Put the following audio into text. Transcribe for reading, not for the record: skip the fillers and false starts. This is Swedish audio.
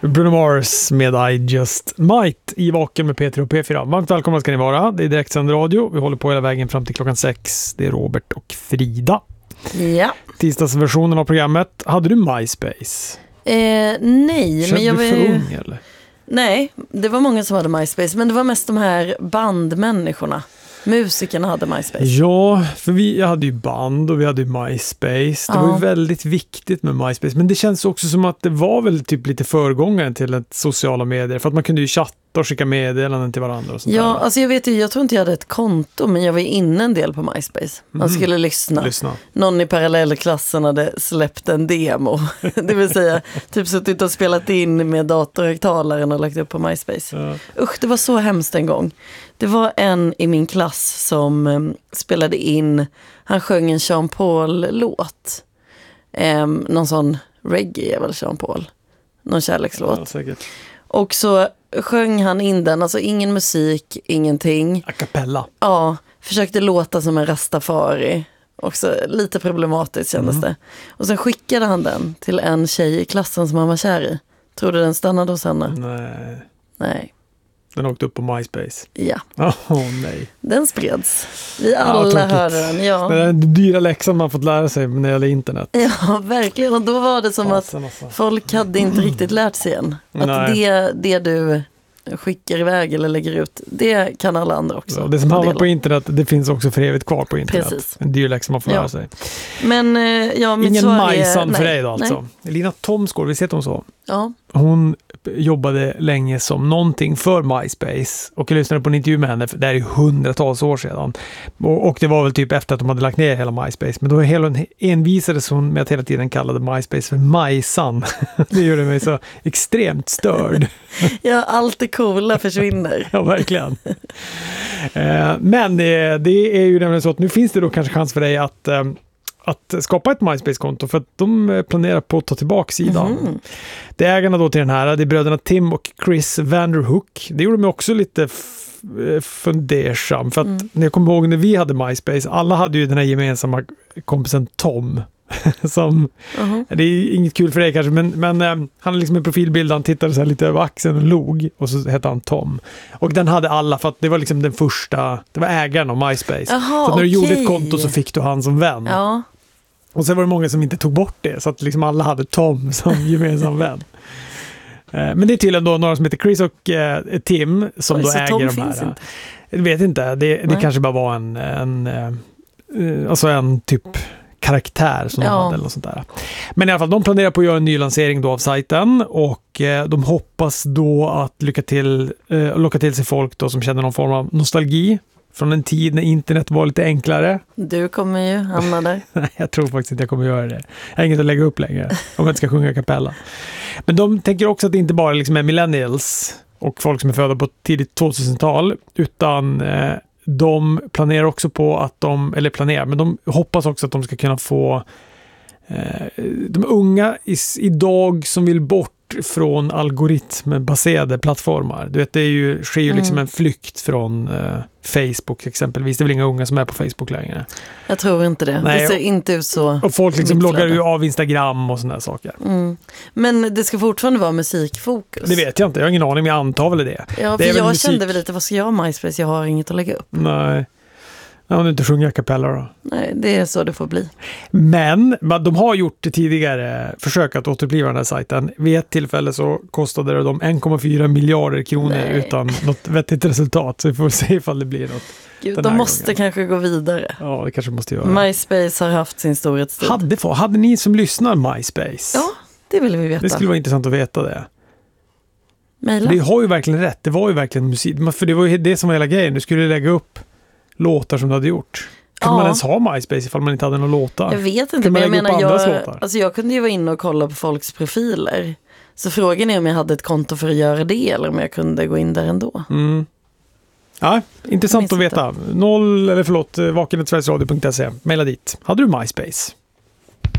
Bruno Mars med I Just Might i Vaken med Peter och P4. Varmt välkomna ska ni vara. Det är direktsänd radio. Vi håller på hela vägen fram till klockan 6. Det är Robert och Frida. Ja. Tisdagsversionen av programmet. Hade du MySpace? Nej. Kände du för ung eller? Nej, det var många som hade MySpace. Men det var mest de här bandmänniskorna. Musikerna hade MySpace. Ja, för jag hade ju band och vi hade ju MySpace. Det var ju väldigt viktigt med MySpace. Men det känns också som att det var väl typ lite föregångaren till ett sociala medier. För att man kunde ju chatta och skicka meddelanden till varandra och sånt där. Alltså jag tror inte jag hade ett konto, men jag var inne en del på MySpace. Man skulle lyssna. Någon i parallellklassen hade släppt en demo. Det vill säga, typ suttit och spelat in med datorhögtalaren och lagt upp på MySpace. Ja. Usch, det var så hemskt en gång. Det var en i min klass som spelade in, han sjöng en Jean Paul-låt. Någon sån reggae är väl Jean Paul. Någon kärlekslåt. Ja, säkert. Och så sjöng han in den, alltså ingen musik, ingenting. A cappella. Ja, försökte låta som en rastafari. Också lite problematiskt kändes det. Och sen skickade han den till en tjej i klassen som han var kär i. Tror du den stannade hos henne? Nej. Den åkte upp på MySpace. Ja. Nej. Den spreds. Vi alla hörde den, ja. Det är den dyra läxan man fått lära sig när det gäller internet. Ja, verkligen. Och då var det som att folk hade inte riktigt lärt sig än. Att det du skickar iväg eller lägger ut, det kan alla andra också. Ja, det som hamnar på internet, det finns också för evigt kvar på internet. Precis. En dyr läxa man får lära sig. Men mitt ingen svar Majsan för dig då alltså. Nej. Lina Thomsgård, vi sett hon så. Ja. Hon jobbade länge som någonting för MySpace och jag lyssnade på en intervju med henne, det är ju hundratals år sedan. Och det var väl typ efter att de hade lagt ner hela MySpace, men då envisades hon med att hela tiden kallade MySpace för Majsan. Det gjorde mig så extremt störd. Ja, allt det coola försvinner. Ja, verkligen. Men det är ju nämligen så att nu finns det då kanske chans för dig att skapa ett MySpace-konto för att de planerar på att ta tillbaka sidan. Det är ägarna då till den här, det är bröderna Tim och Chris Vanderhook. Det gjorde mig också lite fundersam för att när jag kommer ihåg när vi hade MySpace, alla hade ju den här gemensamma kompisen Tom. Som, det är inget kul för dig kanske, men han hade liksom en profilbild, han tittade så här lite över axeln och log och så hette han Tom. Och den hade alla för att det var liksom den första, det var ägaren av MySpace. Så när du gjorde ett konto så fick du han som vän. Ja. Och sen var det många som inte tog bort det så att liksom alla hade Tom som gemensam vän. Men det är tydligen då några som heter Chris och Tim som då äger Tom de här. Jag vet inte, det kanske bara var en typ karaktär som de hade eller något sånt där. Men i alla fall, de planerar på att göra en ny lansering då av sajten och de hoppas då att locka till sig folk då som känner någon form av nostalgi från en tid när internet var lite enklare. Du kommer ju hamna där. Nej, jag tror faktiskt inte jag kommer göra det. Jag har inget att lägga upp längre om jag inte ska sjunga kapella. Men de tänker också att det inte bara liksom är millennials och folk som är födda på tidigt 2000-tal utan de planerar också på att men de hoppas också att de ska kunna få de unga idag som vill bort från algoritmbaserade plattformar. Du vet, det sker ju liksom en flykt från Facebook exempelvis. Det är väl inga unga som är på Facebook längre. Jag tror inte det. Nej, det ser inte ut så. Och folk liksom loggar ju av Instagram och såna här saker. Men det ska fortfarande vara musikfokus. Det vet jag inte. Jag har ingen aning, men jag antar väl det. Ja, för jag kände väl lite, vad ska jag ha MySpace? Jag har inget att lägga upp. Nej. Om du inte sjunger kapella då. Nej, det är så det får bli. Men de har gjort tidigare försök att återuppliva den här sajten. Vid ett tillfälle så kostade det dem 1,4 miljarder kronor utan något vettigt resultat. Så vi får se ifall det blir något. Gud, de måste kanske gå vidare. Ja, det kanske måste göra. MySpace har haft sin storhetstid. Hade ni som lyssnar MySpace? Ja, det vill vi veta. Det skulle vara intressant att veta det. Maila. Det har ju verkligen rätt. Det var ju verkligen musik. För det var ju det som var hela grejen. Du skulle lägga upp låtar som du hade gjort. Kan man ens ha MySpace ifall man inte hade några låtar? Jag vet inte, men jag menar jag kunde ju vara inne och kolla på folks profiler. Så frågan är om jag hade ett konto för att göra det eller om jag kunde gå in där ändå. Ja, intressant att veta. Vaken@sverigesradio.se. Maila dit. Hade du MySpace?